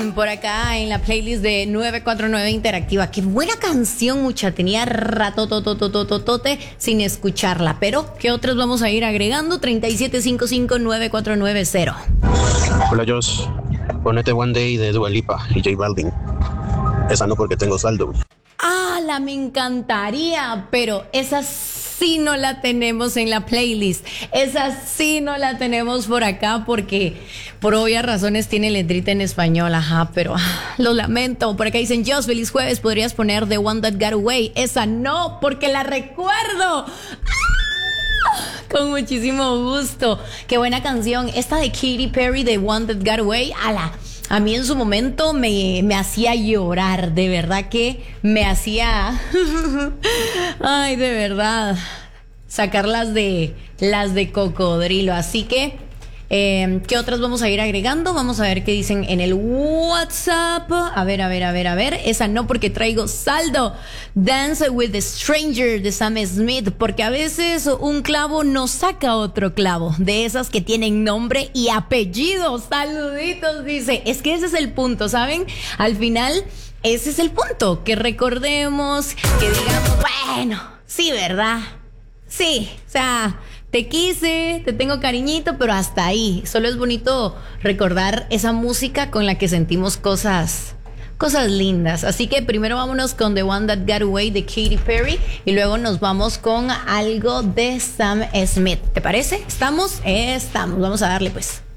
Por acá en la playlist de 949 Interactiva. Qué buena canción, mucha. Tenía rato tototototote sin escucharla. Pero, ¿qué otras vamos a ir agregando? 37559490. Hola, Josh. Ponete One Day de Dua Lipa y J Balvin. Esa no porque tengo saldo. La me encantaría, pero esa sí no la tenemos en la playlist. Esa sí no la tenemos por acá porque por obvias razones tiene letrita en español, pero lo lamento. Por acá dicen, Joss, feliz jueves, podrías poner The One That Got Away. Esa no, porque la recuerdo. Con muchísimo gusto. Qué buena canción. Esta de Katy Perry, The One That Got Away, a mí en su momento me hacía llorar, de verdad que me hacía, ay, de verdad, sacar las de cocodrilo. Así que, ¿qué otras vamos a ir agregando? Vamos a ver qué dicen en el WhatsApp. A ver. Esa no porque traigo saldo. Dance with the Stranger de Sam Smith, porque a veces un clavo no saca otro clavo. De esas que tienen nombre y apellido. Saluditos, dice. Es que ese es el punto, ¿saben? Al final, ese es el punto. Que recordemos, que digamos, bueno, sí, ¿verdad? Sí, o sea, te quise, te tengo cariñito, pero hasta ahí. Solo es bonito recordar esa música con la que sentimos cosas lindas. Así que primero vámonos con The One That Got Away de Katy Perry y luego nos vamos con algo de Sam Smith. ¿Te parece? ¿Estamos? Estamos. Vamos a darle pues.